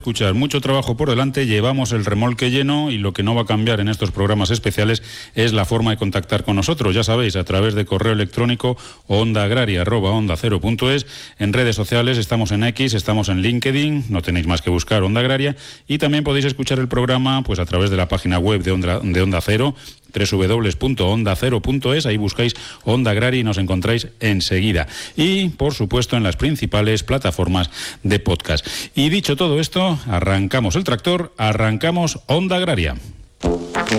Escuchar, mucho trabajo por delante, llevamos el remolque lleno y lo que no va a cambiar en estos programas especiales es la forma de contactar con nosotros. Ya sabéis, a través de correo electrónico ondaagraria@ondacero.es. En redes sociales estamos en X, estamos en LinkedIn, no tenéis más que buscar Onda Agraria, y también podéis escuchar el programa pues a través de la página web de Onda Cero, www.ondacero.es. Ahí buscáis Onda Agraria y nos encontráis enseguida. Y, por supuesto, en las principales plataformas de podcast. Y dicho todo esto, arrancamos el tractor, arrancamos Onda Agraria.